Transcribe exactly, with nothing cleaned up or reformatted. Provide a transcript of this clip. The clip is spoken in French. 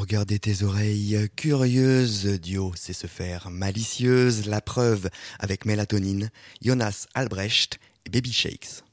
garder tes oreilles curieuses. Dio sait se faire malicieuse. La preuve avec Mélatonine, Jonas Albrecht et Baby Shakes.